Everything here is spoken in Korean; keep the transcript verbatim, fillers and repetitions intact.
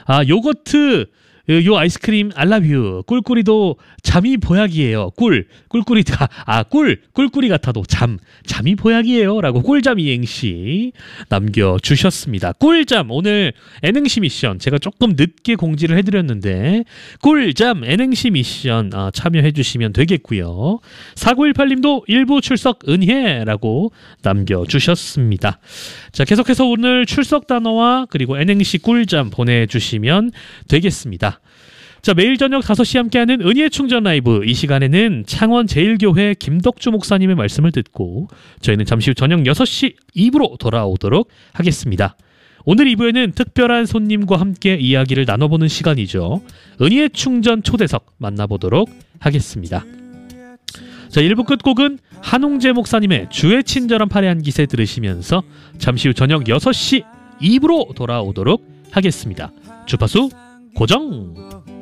아, 요거트 요 아이스크림 알라뷰. 꿀꿀이도 잠이 보약이에요. 꿀. 꿀꿀이가 아, 꿀. 꿀꿀이 같아도 잠. 잠이 보약이에요. 라고 꿀잠 이행시 남겨주셨습니다. 꿀잠. 오늘 N행시 미션 제가 조금 늦게 공지를 해드렸는데 꿀잠 N행시 미션 아, 참여해주시면 되겠고요. 사구일팔님도 일부 출석 은혜라고 남겨주셨습니다. 자, 계속해서 오늘 출석 단어와 그리고 N행시 꿀잠 보내주시면 되겠습니다. 자, 매일 저녁 다섯 시에 함께하는 은혜의 충전 라이브. 이 시간에는 창원제일교회 김덕주 목사님의 말씀을 듣고 저희는 잠시 후 저녁 여섯 시 이 부로 돌아오도록 하겠습니다. 오늘 이 부에는 특별한 손님과 함께 이야기를 나눠보는 시간이죠. 은혜의 충전 초대석 만나보도록 하겠습니다. 자, 일 부 끝곡은 한홍재 목사님의 주의 친절한 팔의 한 기세 들으시면서 잠시 후 저녁 여섯 시 이 부로 돌아오도록 하겠습니다. 주파수 고정!